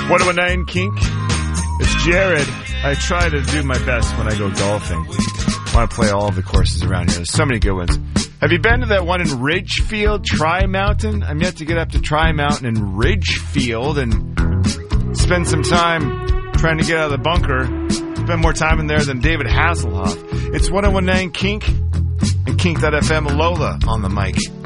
1019 Kink. It's Jared. I try to do my best when I go golfing. I want to play all of the courses around here. There's so many good ones. Have you been to that one in Ridgefield, Tri-Mountain? I'm yet to get up to Tri-Mountain in Ridgefield and spend some time trying to get out of the bunker. Spend more time in there than David Hasselhoff. It's 1019 Kink and Kink.FM. Lola on the mic.